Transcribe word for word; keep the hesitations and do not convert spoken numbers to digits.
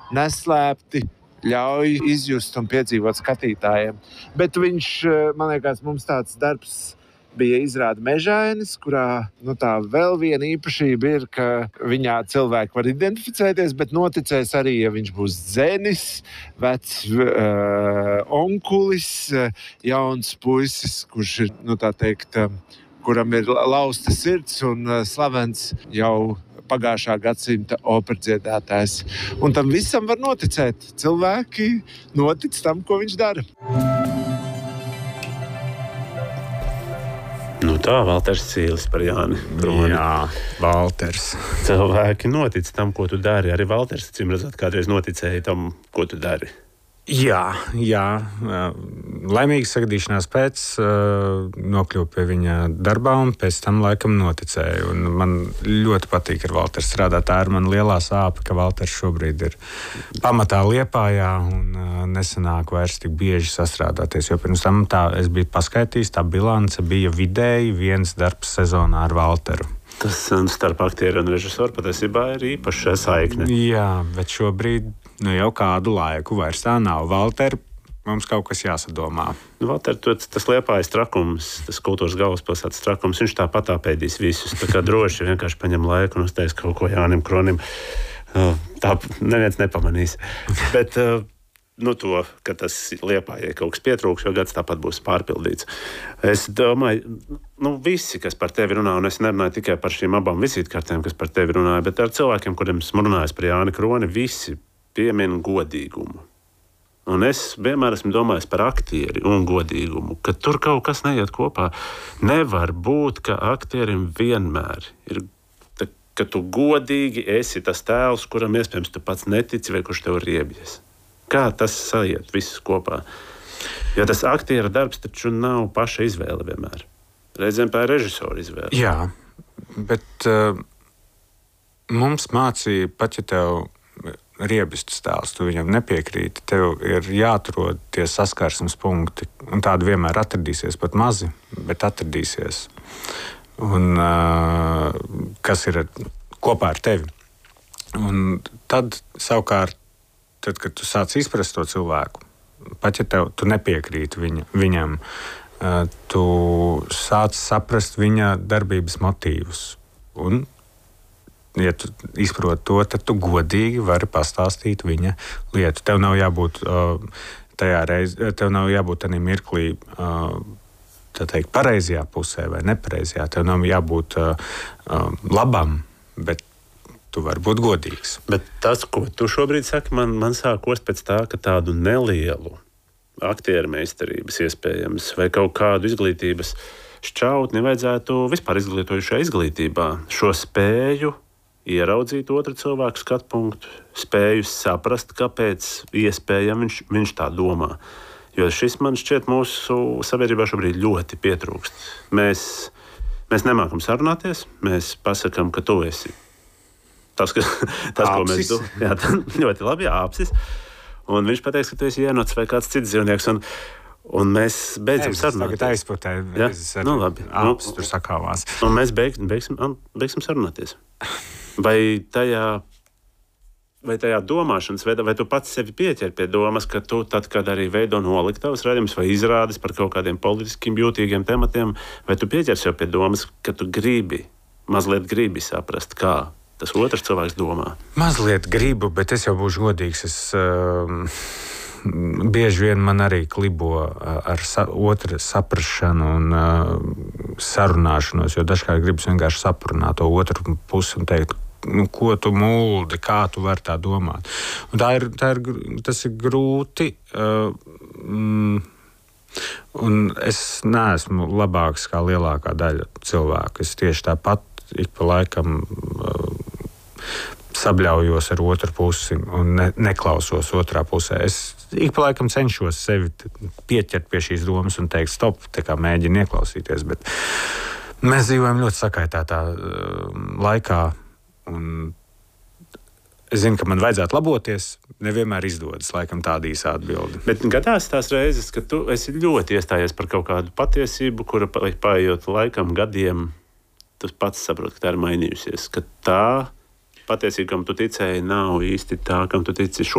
neslēpti ļauj izjust un piedzīvot skatītājiem. Bet viņš, man liekas, mums tāds darbs bija izrāda Mežainis, kurā nu, tā vēl viena īpašība ir, ka viņā cilvēki var identificēties, bet noticēs arī, ja viņš būs dzenis, vecs uh, onkulis, jauns puisis, kurš ir, nu tā teikt, kuram ir lausta sirds un slavens jau pagājušā gadsimta operdziedātājs. Un tam visam var noticēt. Cilvēki notic tam, ko viņš dara. Nu tā, Valters Cīlis par Jāni Kroni. Jā, Valters. Cilvēki notic tam, ko tu dari. Arī Valters, cim redzot, kādreiz noticēja tam, ko tu dari. Jā, jā. Laimīgi sagadīšanās pēc nokļuvu pie viņa darbā un pēc tam laikam noticēju. Un man ļoti patīk ar Valteru strādāt. Tā ir man lielā sāpe, ka Valters šobrīd ir pamatā Liepājā un nesanāk vairs tik bieži sastrādāties. Jo pirms tam tā es biju paskaitījis, tā bilance bija vidēji viens darbs sezonā ar Valteru. Tas starp aktieru un režisoru patiesībā ir īpaša saikne. Jā, bet šobrīd nu jau kādu laiku vairs tā nav. Valter, mums kaut kas jāsadomā. Valter, tas Liepājas trakums, tas kultūras galvaspilsētas trakums, viņš tāpat apēdīs visus. Tā kā droši vienkārši paņem laiku un uztais kaut ko Jānim Kronim. Tā neviens nepamanīs. Bet nu to, ka tas Liepājai kaut kas pietrūks, jo gads tāpat būs pārpildīts. Es domāju, nu visi, kas par tevi runā, un es nerunāju tikai par šīm abām vizītkartēm, kas par tevi runāja, bet ar cilvēkiem, kuriem esmu runājis par Jāni Kroni, visi piemin godīgumu. Un es vienmēr esmu domājis par aktieri un godīgumu, ka tur kaut kas neiet kopā. Nevar būt, ka aktierim vienmēr ir, ta, ka tu godīgi esi tas tēls, kuram iespējams tu pats netici vai kurš tev riebjas. Kā tas sajiet viss kopā? Jo tas aktiera darbs taču nav paša izvēle vienmēr. Reizēm tā ir režisora izvēle. Jā, bet uh, mums mācīja, pat ja tev riebistas tēls, tu viņam nepiekrīti, tev ir jāatrod tie saskarsmes punkti. Un tādi vienmēr atradīsies, pat mazi, bet atradīsies. Un uh, kas ir kopā ar tevi. Un tad savukārt, tad, kad tu sāc izprast to cilvēku, pat ja tev, tu nepiekrīti viņa, viņam, uh, tu sāc saprast viņa darbības motīvus. Un ja tu izproti to, tad tu godīgi vari pastāstīt viņa lietu. Tev nav jābūt uh, tajā reizē, tev nav jābūt tādā mirklī uh, tā teikt, pareizajā pusē vai nepareizajā. Tev nav jābūt uh, uh, labam, bet tu vari būt godīgs. Bet tas, ko tu šobrīd saki, man, man sāk ost pēc tā, ka tādu nelielu aktieru meistarības iespējams vai kaut kādu izglītības šķautni vajadzētu vispār izglītojušajā izglītībā. Šo spēju ieraudzīt otru cilvēku skatu punktu, spēju saprast, kāpēc iespējami viņš, viņš tā domā. Jo šis man šķiet mūsu sabiedrībā šobrīd ļoti pietrūkst. Mēs, mēs nemākam sarunāties, mēs pasakam, ka tu esi tas, ka, tas ko mēs do, jā, ļoti labi, jā, apsis. Un viņš pateiks, ka tu esi ienots vai kāds cits dzīvnieks. Un, un mēs beidzam sarunāties. Tagad aizputēju. Ja? Nu, labi. Apsis nu, tur sakāvās. Un mēs beig, beigsim, beigsim sarunāties. Vai tajā, vai tajā domāšanas veidā, vai tu pats sevi pieķer pie domas, ka tu tad, kad arī veido noliktavas raidījumus vai izrādes par kaut kādiem politiskiem jūtīgiem tematiem, vai tu pieķer sev pie domas, ka tu gribi, mazliet gribi saprast, kā tas otrs cilvēks domā? Mazliet gribu, bet es jau būšu godīgs. Es, uh, bieži vien man arī klibo ar sa- otra saprašanu un uh, sarunāšanos, jo dažkārt gribas vienkārši saprunāt to otru pusi un teikt, nu, ko tu muldi, kā tu vari tā domāt. Un tā ir, tā ir, tas ir grūti. Uh, mm, un es neesmu labāks kā lielākā daļa cilvēku. Es tieši tāpat ik pa laikam uh, sabļaujos ar otru pusi un ne, neklausos otrā pusē. Es ik pa laikam cenšos sevi pieķert pie šīs domas un teikt, stop, tā kā mēģinu ieklausīties, bet mēs dzīvojam ļoti sakaitātā uh, laikā, un es zinu, ka man vajadzētu laboties, nevienmēr izdodas, laikam tāda īsa atbilde. Bet gadās tās reizes, ka tu esi ļoti iestājies par kaut kādu patiesību, kura paejot laikam gadiem, tu pats saproti, ka tā ir mainījusies, ka tā patiesība, kam tu ticēji, nav īsti tā, kam tu tici